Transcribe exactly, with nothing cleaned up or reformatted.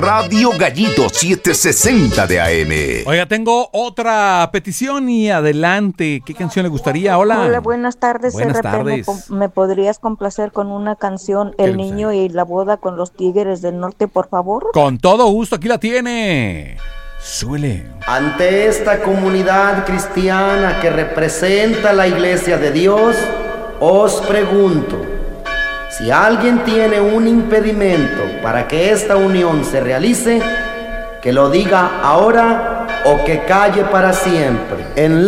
Radio Gallito setecientos sesenta de A M. Oiga, tengo otra petición y adelante. ¿Qué canción le gustaría? Hola. Hola, buenas tardes. Buenas R P. tardes. ¿Me, me podrías complacer con una canción, El niño y la boda con los tigres del norte, por favor? Con todo gusto, aquí la tiene. Súbele. Ante esta comunidad cristiana que representa la Iglesia de Dios, os pregunto, si alguien tiene un impedimento para que esta unión se realice, que lo diga ahora o que calle para siempre. En